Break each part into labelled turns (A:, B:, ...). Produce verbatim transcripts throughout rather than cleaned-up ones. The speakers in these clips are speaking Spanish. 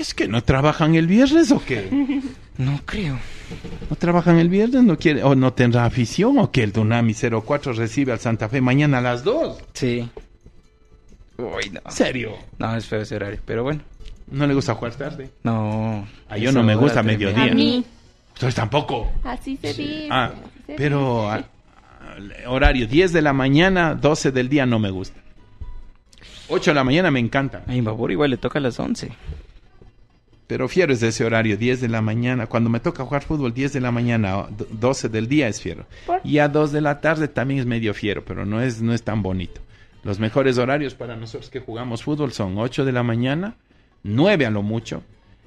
A: ¿Es que no trabajan el viernes o qué?
B: No creo.
A: ¿No trabajan el viernes? ¿No quiere, o no tendrá afición? ¿O que el Dunami cero cuatro recibe al Santa Fe mañana a las dos?
B: Sí. Uy, no.
A: ¿Serio?
B: No, es feo ese horario, pero bueno.
A: ¿No le gusta jugar tarde?
B: No.
A: A yo no me gusta mediodía.
C: A mí.
A: Ustedes tampoco.
C: Así se dice.
A: Ah,
C: así se
A: pero
C: dice.
A: a, a, horario diez de la mañana, doce del día no me gusta. ocho de la mañana me encanta.
B: A Imbabura igual le toca a las once.
A: Pero fiero es de ese horario, diez de la mañana. Cuando me toca jugar fútbol, diez de la mañana, doce del día es fiero.
C: ¿Por?
A: Y a dos de la tarde también es medio fiero, pero no es, no es tan bonito. Los mejores horarios para nosotros que jugamos fútbol son ocho de la mañana, nueve a lo mucho,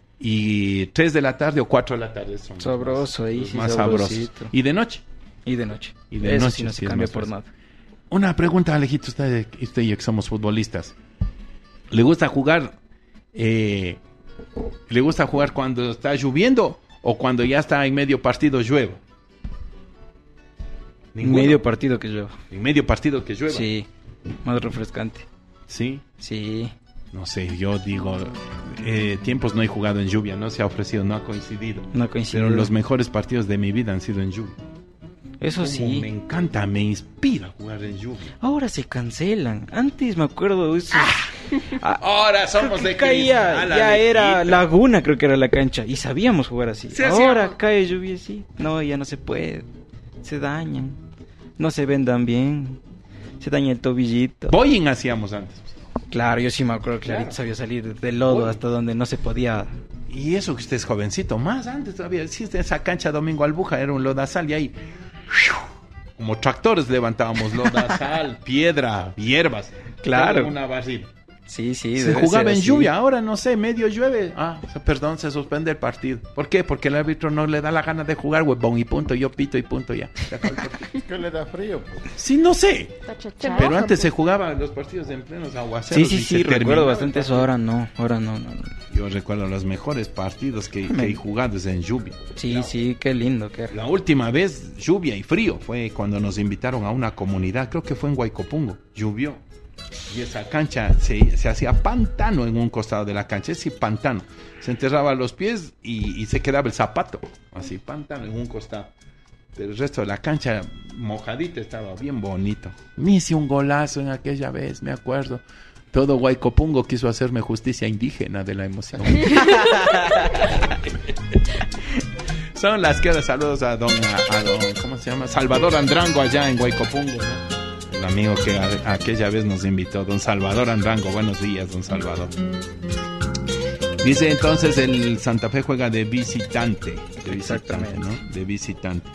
A: y tres de la tarde o cuatro de la tarde son
B: Sabroso
A: los
B: ahí,
A: más,
B: sí,
A: más sabrosos.
B: sabrosito.
A: Y de noche.
B: Y de noche.
A: Y de
B: Eso
A: noche
B: sí no
A: sí
B: se
A: es
B: cambia
A: más
B: por
A: fácil.
B: nada.
A: Una pregunta, Alejito, usted, usted y yo que somos futbolistas. ¿Le gusta jugar eh, le gusta jugar cuando está lloviendo o cuando ya está en medio partido llueva? ¿Ninguno?
B: Medio partido que llueva.
A: En medio partido que llueva.
B: Sí, más refrescante.
A: Sí.
B: Sí.
A: No sé, yo digo, eh, tiempos no he jugado en lluvia, no se ha ofrecido, no ha coincidido.
B: No ha coincidido.
A: Pero los mejores partidos de mi vida han sido en lluvia.
B: Eso
A: Como
B: sí.
A: Me encanta, me inspira jugar en lluvia.
B: Ahora se cancelan. Antes me acuerdo de eso. Ah,
A: Ahora somos
B: que
A: de
B: caía,
A: cristal,
B: ya
A: Alejito.
B: era Laguna, creo que era la cancha. Y sabíamos jugar así.
A: Sí,
B: Ahora
A: hacíamos.
B: cae lluvia así. No, ya no se puede. Se dañan. No se vendan bien. Se daña el tobillito.
A: Boeing hacíamos antes.
B: Claro, yo sí me acuerdo clarito.
A: Claro.
B: Sabía salir del lodo
A: Boeing.
B: hasta donde no se podía.
A: Y eso que usted es jovencito, más antes todavía. Existe esa cancha Domingo Albuja, era un lodazal y ahí, como tractores levantábamos lodazal, piedra, hierbas.
B: Claro.
A: Todo Una barrida.
B: Sí, sí.
A: Se
B: debe
A: jugaba
B: ser
A: en
B: así.
A: lluvia, ahora no sé, medio llueve. Ah, perdón, se suspende el partido. ¿Por qué? Porque el árbitro no le da la gana de jugar, huevón, y punto, yo pito y punto ya. Se acabó el partido.
D: ¿Qué le da frío? Pues?
A: Sí, no sé.
C: Está chachado.
A: Pero antes se jugaban los partidos en plenos aguaceros.
B: Sí, sí,
A: y
B: sí,
A: se
B: recuerdo
A: terminaba
B: bastante
A: el
B: eso. Ahora no, ahora no, no. no.
A: Yo recuerdo los mejores partidos que, que he jugado es en lluvia.
B: Sí, sí, qué lindo. Qué...
A: La última vez, lluvia y frío, fue cuando nos invitaron a una comunidad, creo que fue en Huaycopungo, llovió. Y esa cancha se, se hacía pantano en un costado de la cancha, ese pantano. Se enterraba los pies y, y se quedaba el zapato, así pantano en un costado. Pero el resto de la cancha mojadita estaba bien bonito. Me hice un golazo en aquella vez, me acuerdo. Todo Huaycopungo quiso hacerme justicia indígena de la emoción. Son las que saludos a don, a, a don, ¿cómo se llama? Salvador Andrango allá en Huaycopungo, ¿no? El amigo que a, aquella vez nos invitó, don Salvador Andrango. Buenos días, don Salvador. Dice entonces el Santa Fe juega de visitante. De visitante, ¿no? De visitante.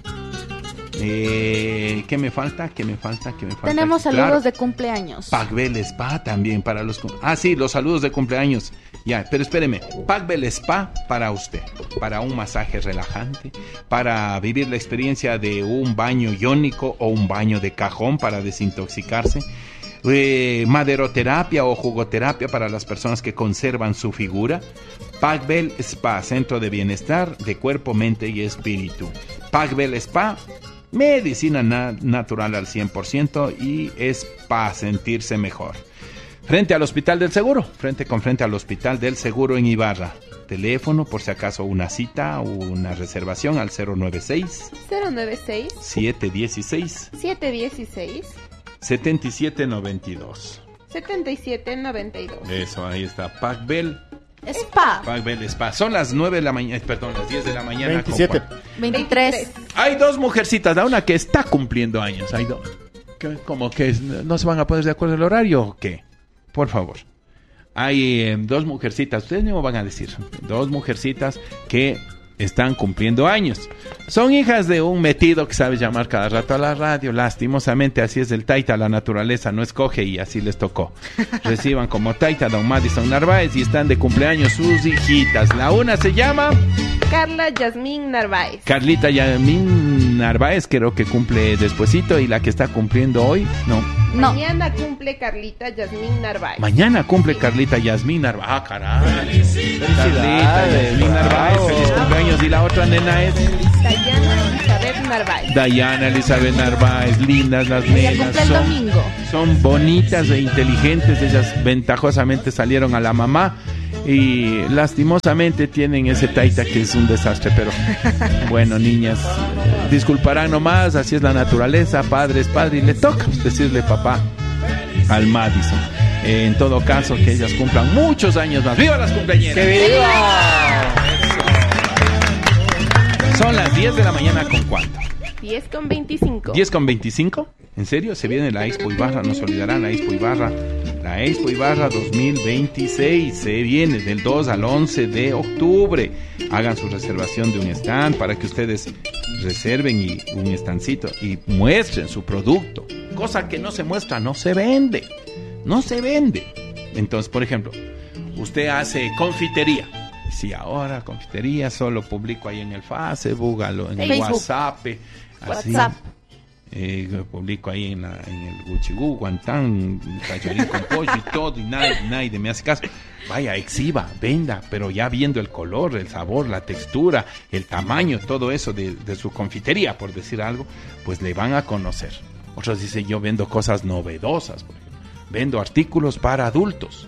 A: Eh, ¿Qué me falta? ¿Qué me falta? ¿Qué me falta?
C: Tenemos saludos
A: Claro.
C: de cumpleaños.
A: Pagbel Spa también para los... cum- Ah, sí, los saludos de cumpleaños. Ya, pero espéreme. Pagbel Spa para usted. Para un masaje relajante. Para vivir la experiencia de un baño iónico o un baño de cajón para desintoxicarse. Eh, maderoterapia o jugoterapia para las personas que conservan su figura. Pagbel Spa, centro de bienestar de cuerpo, mente y espíritu. Pagbel Spa, medicina na- natural al cien por ciento y es para sentirse mejor. Frente al Hospital del Seguro, frente con frente al Hospital del Seguro en Ibarra. Teléfono, por si acaso una cita o una reservación al cero nueve seis,
C: cero nueve seis,
A: siete uno seis,
C: siete uno seis,
A: siete siete nueve dos.
C: siete siete nueve dos.
A: Eso, ahí está. Pagbel,
C: Spa.
A: Pagbel Spa. Son las nueve de la mañana, perdón, las diez de la mañana.
D: veintisiete.
A: con cuatro.
C: veintitrés.
A: Hay dos mujercitas, la una que está cumpliendo años. Hay dos. ¿Qué? ¿Cómo que es? no se van a poner de acuerdo el horario o qué? Por favor. Hay eh, dos mujercitas, ustedes mismos van a decir, dos mujercitas que están cumpliendo años. Son hijas de un metido que sabe llamar cada rato a la radio. Lastimosamente así es el taita, la naturaleza no escoge y así les tocó. Reciban como taita don Madison Narváez y están de cumpleaños sus hijitas. La una se llama
C: Carla Yasmín Narváez.
A: Carlita Yasmín Narváez, creo que cumple despuesito, y la que está cumpliendo hoy, no.
C: No.
E: Mañana cumple Carlita Yasmín Narváez.
A: Mañana cumple Carlita Yasmín Narváez. Ah, caray. Carlita Yasmín Narváez, feliz cumpleaños. Y la otra nena es
E: Dayana Elizabeth Narváez.
A: Dayana Elizabeth Narváez. Lindas las
C: Ella
A: nenas.
C: cumple el
A: Son,
C: domingo.
A: son bonitas e inteligentes. Ellas ventajosamente salieron a la mamá. Y lastimosamente tienen ese taita que es un desastre, pero bueno, niñas, disculparán nomás, así es la naturaleza, padre es padre y le toca decirle papá al Madison. Eh, en todo caso, que ellas cumplan muchos años más. ¡Viva las cumpleañeras!
B: ¡Que viva!
A: Son las diez de la mañana, ¿con cuánto?
C: diez con veinticinco.
A: ¿diez con veinticinco? ¿En serio? Se viene la Expo Ibarra, no se olvidarán la Expo Ibarra. La Expo Ibarra dos mil veintiséis se viene del dos al once de octubre. Hagan su reservación de un stand para que ustedes reserven y un standcito y muestren su producto. Cosa que no se muestra, no se vende. No se vende. Entonces, por ejemplo, usted hace confitería. Si ahora confitería solo publico ahí en el Facebook, en el
C: Facebook.
A: WhatsApp, así.
C: WhatsApp.
A: Eh, publico ahí en, la, en el Guchigú, Guantán, Cachorín con pollo y todo, y nadie, nadie me hace caso. Vaya, exhiba, venda, pero ya viendo el color, el sabor, la textura, el tamaño, todo eso de, de su confitería, por decir algo, pues le van a conocer. Otros dicen, yo vendo cosas novedosas, por ejemplo. Vendo artículos para adultos.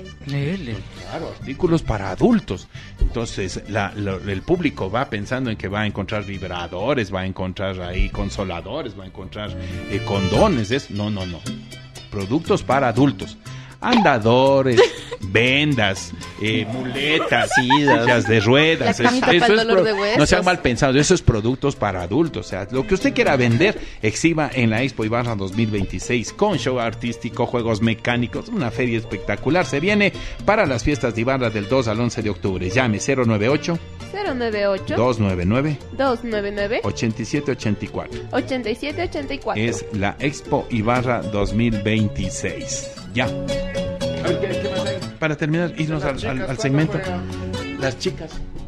B: L.
A: Claro, artículos para adultos. Entonces, la, la, el público va pensando en que va a encontrar vibradores, va a encontrar ahí consoladores, va a encontrar eh, condones. Es, no, no, no. Productos para adultos. Andadores, vendas, eh, muletas, sillas de ruedas.
C: La camita
A: Es-
C: para el
A: es
C: dolor
A: pro-
C: de huesos.
A: No sean mal pensados, eso es productos para adultos. O sea, lo que usted quiera vender, exhiba en la Expo Ibarra dos mil veintiséis con show artístico, juegos mecánicos, una feria espectacular. Se viene para las fiestas de Ibarra del dos al once de octubre. Llame cero nueve ocho,
C: cero nueve ocho,
A: dos nueve nueve,
C: dos nueve nueve,
A: ocho siete ocho cuatro.
C: ocho siete ocho cuatro.
A: Es la Expo Ibarra dos mil veintiséis. Ya. A ver, ¿qué, qué más hay? Para terminar, irnos al, al- al segmento. Las chicas.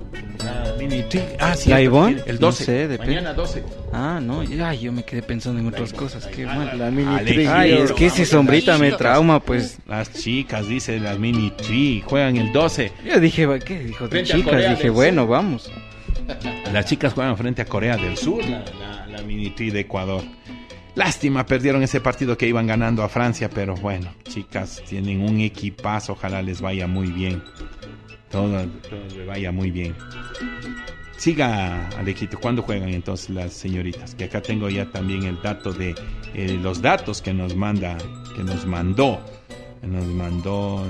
A: La mini tri- Ah, sí.
B: ¿La
A: el-
B: Ivonne?
A: El doce.
B: No sé, depende.
A: Mañana doce.
B: Ah, no, ya, yo me quedé pensando en otras cosas. Qué mal.
D: La mini
A: Ale-
D: tri.
B: Ay, es que ese sombrita me trauma, pues.
A: Las chicas, dice la mini tri, juegan el doce.
B: Yo dije, va, ¿qué dijo de
A: Frente a
B: chicas?
A: Corea
B: Dije,
A: del
B: bueno,
A: Sur.
B: vamos.
A: Las chicas juegan frente a Corea del Sur, la, la, la mini tri de Ecuador. Lástima, perdieron ese partido que iban ganando a Francia, pero bueno, chicas, tienen un equipazo, ojalá les vaya muy bien. Todo, todo les vaya muy bien. Siga, Alejito, ¿cuándo juegan entonces las señoritas? Que acá tengo ya también el dato de eh, los datos que nos manda, que nos mandó, que nos mandó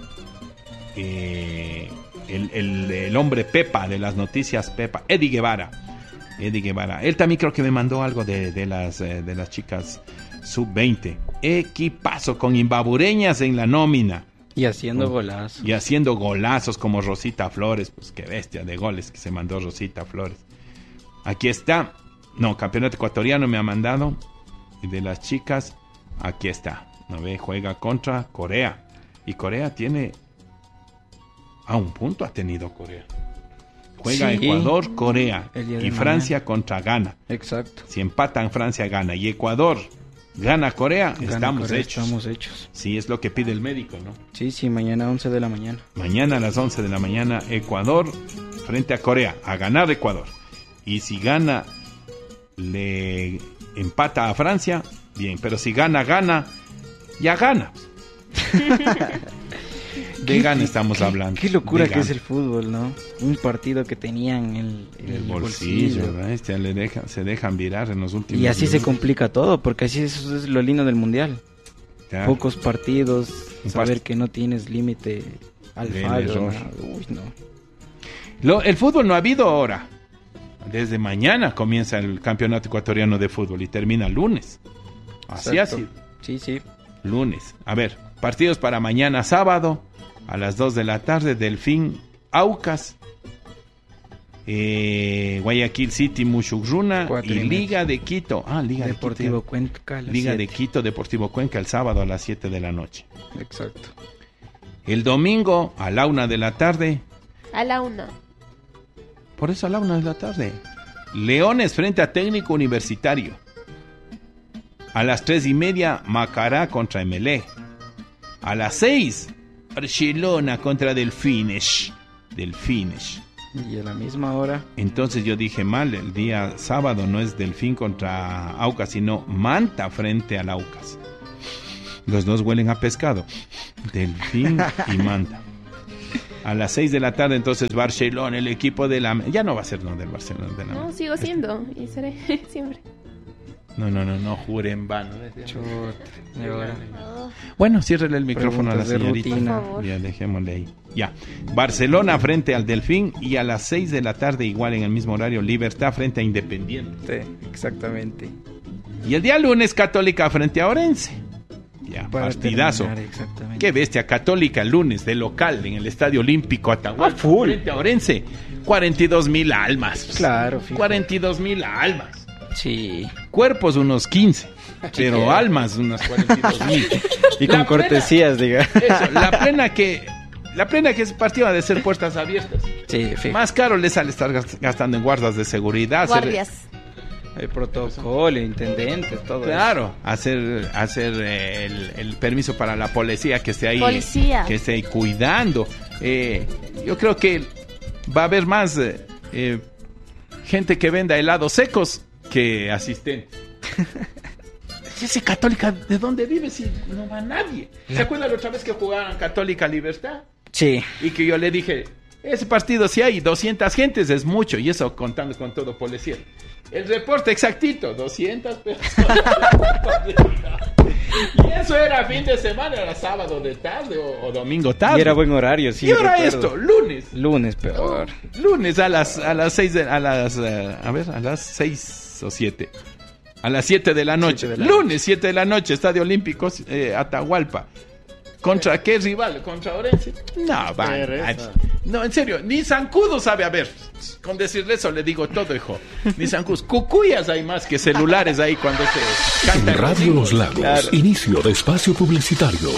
A: eh, el, el, el hombre Pepa de las noticias Pepa, Eddie Guevara. Eddie Guevara. Él también creo que me mandó algo de, de las eh, de las chicas sub veinte. Equipazo con imbabureñas en la nómina.
B: Y haciendo golazos.
A: Y haciendo golazos como Rosita Flores. Pues qué bestia de goles que se mandó Rosita Flores. Aquí está. No, campeonato ecuatoriano me ha mandado. Y de las chicas, aquí está. ¿No ve? Juega contra Corea. Y Corea tiene... A un punto ha tenido Corea. Juega
B: Sí.
A: Ecuador, Corea.
B: El día de
A: Y
B: mañana.
A: Francia contra Ghana.
B: Exacto.
A: Si empatan, Francia gana. Y Ecuador gana Corea,
B: Gana
A: estamos
B: Corea,
A: hechos.
B: Estamos hechos.
A: Sí, es lo que pide el médico, ¿no?
B: Sí, sí, mañana once de la mañana.
A: Mañana a las once de la mañana, Ecuador frente a Corea. A ganar Ecuador. Y si gana, le empata a Francia, bien. Pero si gana, gana, ya gana. De
B: Qué-
A: gana
B: qué-
A: estamos
B: qué-
A: hablando.
B: Qué locura
A: De
B: que es
A: gana.
B: el fútbol, ¿no? Un partido que tenían en el, en
A: El
B: el
A: bolsillo,
B: bolsillo.
A: ¿verdad? Este, le deja, se dejan virar en los últimos
B: Y así se
A: minutos.
B: complica todo, porque así eso es lo lindo del mundial.
A: Ya.
B: Pocos partidos,
A: Un
B: saber
A: part-
B: que no tienes límite al
A: Del
B: fallo.
A: error.
B: nada. Uy, no.
A: Lo- el fútbol no ha habido ahora. Desde mañana comienza el campeonato ecuatoriano de fútbol y termina lunes. Así ha
B: Exacto.
A: sido.
B: Sí, sí.
A: Lunes. A ver, partidos para mañana sábado a las dos de la tarde. Delfín, Aucas, eh, Guayaquil City, Mushurruna
B: Cuatro
A: y
B: y media.
A: Liga de Quito. Ah, Liga
B: Deportivo
A: de Quito.
B: Cuenca. a las
A: Liga de
B: siete.
A: Quito, Deportivo Cuenca el sábado a las siete de la noche.
B: Exacto.
A: El domingo a la una de la tarde.
C: A la una.
A: Por eso a la una de la tarde. Leones frente a Técnico Universitario. A las tres y media, Macará contra Emelec. A las seis, Barcelona contra Delfines. Delfines.
B: Y a la misma hora,
A: Entonces yo dije mal, el día sábado no es Delfín contra Aucas, sino Manta frente al Aucas. Los dos huelen a pescado. Delfín y Manta. A las seis de la tarde, entonces, Barcelona, el equipo de la... Ya no va a ser no del Barcelona. De la...
C: No, sigo siendo y seré siempre.
A: No, no, no, no jure en vano.
B: Chuta, y ahora.
A: Bueno, ciérrele el micrófono a la
B: Preguntas de
A: señorita.
B: rutina.
C: Por favor.
A: Ya, dejémosle ahí. Ya. Barcelona frente al Delfín y a las seis de la tarde, igual en el mismo horario, Libertad frente a Independiente.
B: Sí, exactamente.
A: Y el día lunes, Católica frente a Orense. Ya,
B: Para
A: partidazo.
B: terminar, exactamente.
A: Qué bestia, Católica el lunes de local en el Estadio Olímpico Atahualpa.
B: Ah, full.
A: Frente a Orense. cuarenta y dos mil almas.
B: Claro, fijo.
A: cuarenta y dos mil almas.
B: Sí.
A: Cuerpos unos quince, pero almas unas cuarenta y dos mil.
B: Y con
A: La
B: cortesías, diga.
A: plena- Eso, la plena que la plena que ese partido ha de ser puertas abiertas.
B: Sí, fijo.
A: Más caro les sale estar gast- gastando en guardas de seguridad. hacer-
C: Guardias.
B: El protocolo, intendentes, todo
A: Claro, hacer hacer eh, el, el permiso para la policía que esté ahí,
C: Policía.
A: que esté ahí cuidando. Eh, yo creo que va a haber más eh, eh, gente que venda helados secos que asistentes. Ese Católica, ¿de dónde vive si no va nadie? ¿Se acuerdan la otra vez que jugaban Católica Libertad?
B: Sí.
A: Y que yo le dije, ese partido si hay doscientas gentes es mucho, y eso contando con todo policía. El reporte exactito, doscientas personas. Y eso era fin de semana, era sábado de tarde o, o domingo tarde.
B: Y era buen horario, sí.
A: y ahora
B: recuerdo.
A: esto, lunes.
B: Lunes, peor.
A: Lunes a las a las seis de, a las eh, a ver, a las seis o siete. A las siete de la noche.
B: Siete de la
A: Lunes siete de la noche, Estadio Olímpico eh, Atahualpa. ¿Contra qué rival? ¿Contra Orense? No, va.
D: Pereza.
A: No, en serio, ni zancudo sabe a ver. Con decirle eso le digo todo, hijo. Ni zancudos. Cucuyas hay más que celulares ahí cuando se canta. el
F: Radio
A: himno.
F: Los Lagos,
B: Claro.
F: inicio de espacio publicitario.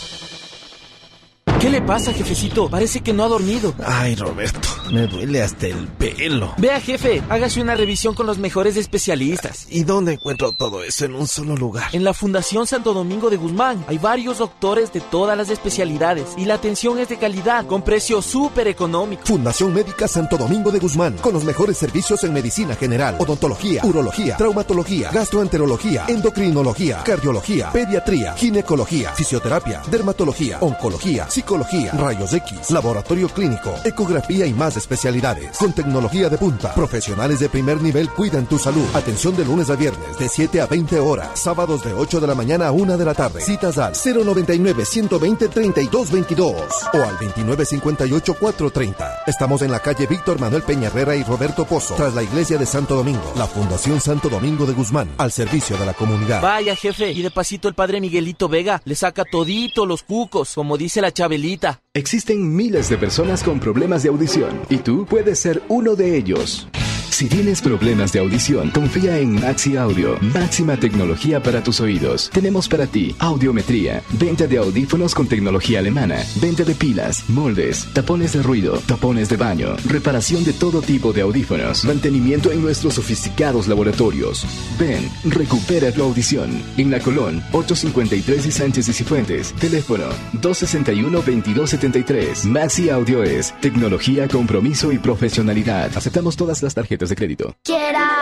G: ¿Qué le pasa, jefecito? Parece que no ha dormido.
D: Ay, Roberto, me duele hasta el pelo.
G: Vea, jefe, hágase una revisión con los mejores especialistas.
D: ¿Y dónde encuentro todo eso en un solo lugar?
G: En la Fundación Santo Domingo de Guzmán hay varios doctores de todas las especialidades y la atención es de calidad, con precio súper económico.
H: Fundación Médica Santo Domingo de Guzmán, con los mejores servicios en medicina general, odontología, urología, traumatología, gastroenterología, endocrinología, cardiología, pediatría, ginecología, fisioterapia, dermatología, oncología, psicología, rayos X, laboratorio clínico, ecografía y más especialidades. Con tecnología de punta, profesionales de primer nivel cuidan tu salud. Atención de lunes a viernes de siete a veinte horas, sábados de ocho de la mañana a una de la tarde. Citas al cero noventa y nueve, ciento veinte, treinta y dos veintidós o al veintinueve cincuenta y ocho, cuatrocientos treinta. Estamos en la calle Víctor Manuel Peña Herrera y Roberto Pozo, tras la iglesia de Santo Domingo. La Fundación Santo Domingo de Guzmán, al servicio de la comunidad.
G: Vaya, jefe, y de pasito el padre Miguelito Vega le saca todito los cucos, como dice la Chabelita.
I: Existen miles de personas con problemas de audición y tú puedes ser uno de ellos. Si tienes problemas de audición, confía en Maxi Audio, máxima tecnología para tus oídos. Tenemos para ti audiometría, venta de audífonos con tecnología alemana, venta de pilas, moldes, tapones de ruido, tapones de baño, reparación de todo tipo de audífonos, mantenimiento en nuestros sofisticados laboratorios. Ven, recupera tu audición. En La Colón, ochocientos cincuenta y tres y Sánchez y Cifuentes. Teléfono dos sesenta y uno, veintidós setenta y tres. Maxi Audio es tecnología, compromiso y profesionalidad. Aceptamos todas las tarjetas de crédito.
J: Quiera.